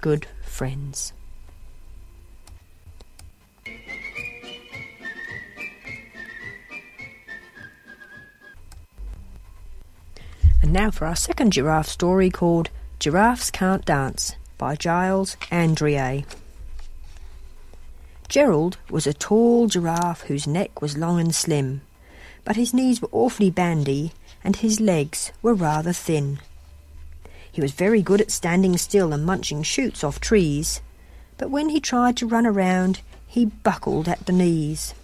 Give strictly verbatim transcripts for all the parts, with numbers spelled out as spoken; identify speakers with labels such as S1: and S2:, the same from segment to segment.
S1: good friends. And now for our second giraffe story, called Giraffes Can't Dance by Giles Andreae. Gerald was a tall giraffe whose neck was long and slim, but his knees were awfully bandy and his legs were rather thin. He was very good at standing still and munching shoots off trees, but when he tried to run around, he buckled at the knees.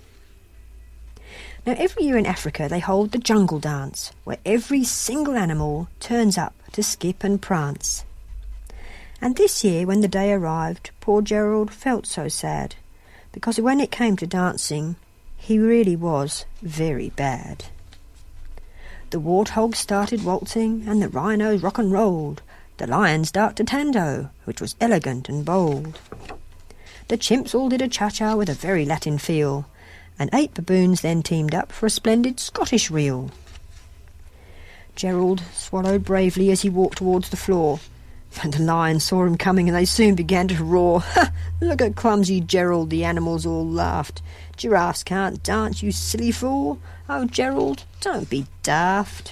S1: Now, every year in Africa they hold the jungle dance, where every single animal turns up to skip and prance. And this year, when the day arrived, poor Gerald felt so sad, because when it came to dancing, he really was very bad. The warthogs started waltzing, and the rhinos rock and rolled. The lions darted a tango, which was elegant and bold. The chimps all did a cha-cha with a very Latin feel, and eight baboons then teamed up for a splendid Scottish reel. Gerald swallowed bravely as he walked towards the floor, and the lions saw him coming and they soon began to roar. "Ha! Look at clumsy Gerald," the animals all laughed. "Giraffes can't dance, you silly fool. Oh, Gerald, don't be daft."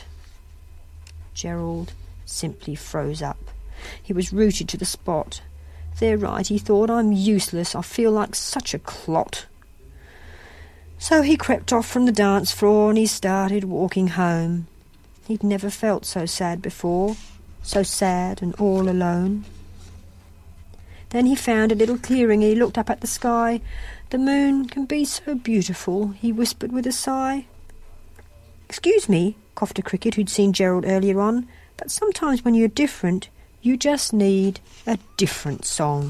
S1: Gerald simply froze up. He was rooted to the spot. "They're right," he thought. "I'm useless. I feel like such a clot." So he crept off from the dance floor and he started walking home. He'd never felt so sad before, so sad and all alone. Then he found a little clearing and he looked up at the sky. "The moon can be so beautiful," he whispered with a sigh. "Excuse me," coughed a cricket who'd seen Gerald earlier on, "but sometimes when you're different, you just need a different song.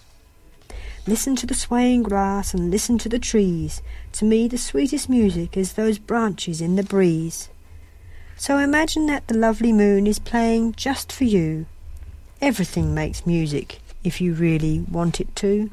S1: Listen to the swaying grass and listen to the trees. To me the sweetest music is those branches in the breeze. So imagine that the lovely moon is playing just for you. Everything makes music if you really want it to."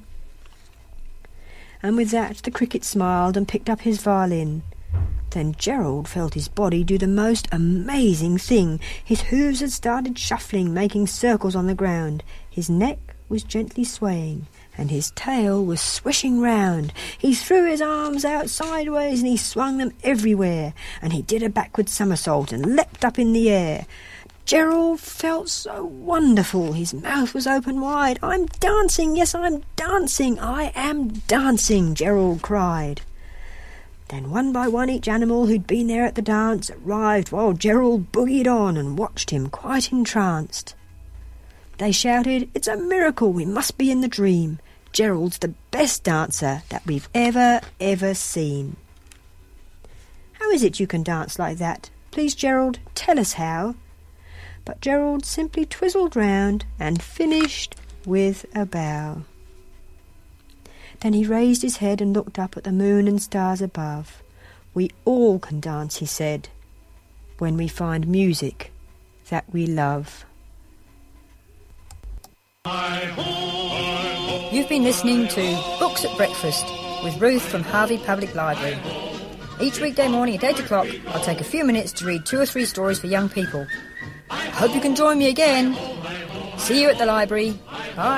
S1: And with that the cricket smiled and picked up his violin. Then Gerald felt his body do the most amazing thing. His hooves had started shuffling, making circles on the ground. His neck was gently swaying, and his tail was swishing round. He threw his arms out sideways and he swung them everywhere, and he did a backward somersault and leapt up in the air. Gerald felt so wonderful. His mouth was open wide. "I'm dancing, yes, I'm dancing, I am dancing," Gerald cried. Then one by one each animal who'd been there at the dance arrived while Gerald boogied on and watched him quite entranced. They shouted, "It's a miracle, we must be in the dream. Gerald's the best dancer that we've ever, ever seen." "How is it you can dance like that? Please, Gerald, tell us how." But Gerald simply twizzled round and finished with a bow. Then he raised his head and looked up at the moon and stars above. "We all can dance," he said, "when we find music that we love."
S2: You've been listening to Books at Breakfast with Ruth from Harvey Public Library. Each weekday morning at eight o'clock, I'll take a few minutes to read two or three stories for young people. I hope you can join me again. See you at the library.